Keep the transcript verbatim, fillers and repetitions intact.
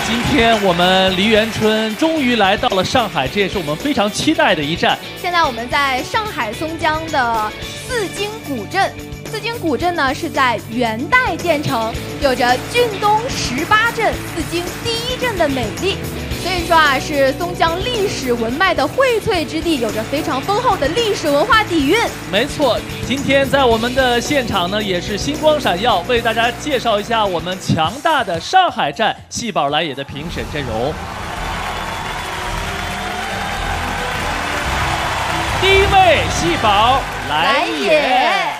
今天我们梨园春终于来到了上海，这也是我们非常期待的一站。 现在我们在上海松江的四经古镇。四经古镇呢是在元代建成，有着郡东十八镇、四经第一镇的美丽。所以说啊，是松江历史文脉的荟萃之地，有着非常丰厚的历史文化底蕴。 没错，今天在我们的现场呢，也是星光闪耀，为大家介绍一下我们强大的上海站戏宝来也的评审阵容。第一位戏宝来也。